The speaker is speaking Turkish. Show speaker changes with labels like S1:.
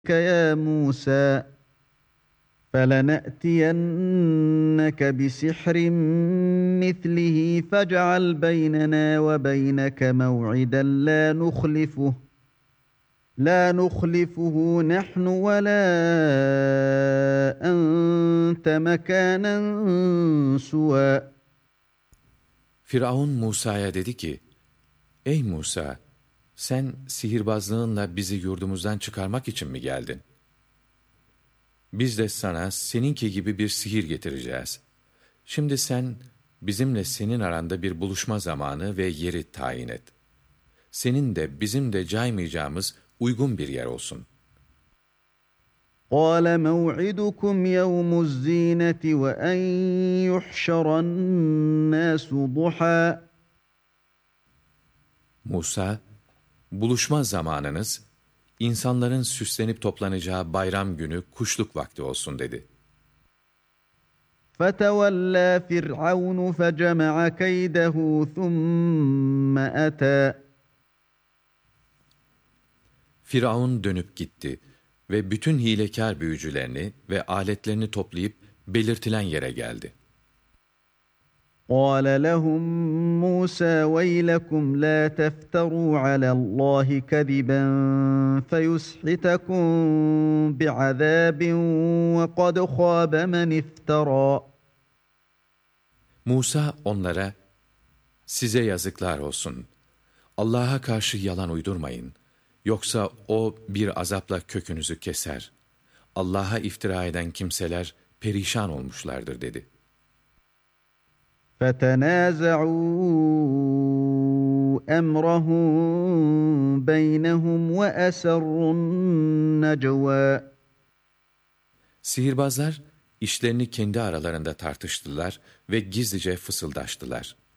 S1: يا موسى فلنأتينك بسحر مثله فاجعل بيننا وبينك موعدا لا نخلفه نحن ولا أنت مكانا سوى.
S2: Firavun Musa'ya dedi ki, Ey Musa, sen sihirbazlığınla bizi yurdumuzdan çıkarmak için mi geldin? Biz de sana seninki gibi bir sihir getireceğiz. Şimdi sen bizimle senin aranda bir buluşma zamanı ve yeri tayin et. Senin de bizim de caymayacağımız uygun bir yer olsun.
S1: قال موعدكم يوم الزينة وأن يحشر الناس ضحى.
S2: Musa, buluşma zamanınız, insanların süslenip toplanacağı bayram günü kuşluk vakti olsun dedi.
S1: فَتَوَلَّى فِرْعَوْنُ فَجَمَعَ كَيْدَهُ ثُمَّ أَتَى.
S2: Firavun dönüp gitti ve bütün hilekâr büyücülerini ve aletlerini toplayıp belirtilen yere geldi.
S1: قَالَ لَهُم مُّوسَى وَيْلَكُمْ لَا تَفْتَرُوا عَلَى اللّٰهِ كَذِبًا فَيُسْحِتَكُم بِعَذَابٍ وَقَدْ خَابَ مَنِ افْتَرَىٰ.
S2: Musa onlara, size yazıklar olsun. Allah'a karşı yalan uydurmayın. Yoksa o bir azapla kökünüzü keser. Allah'a iftira eden kimseler perişan olmuşlardır dedi.
S1: فَتَنَازَعُوا أَمْرَهُم بَيْنَهُمْ وَأَسَرُّوا النَّجْوَىٰ.
S2: Sihirbazlar işlerini kendi aralarında tartıştılar ve gizlice fısıldaştılar.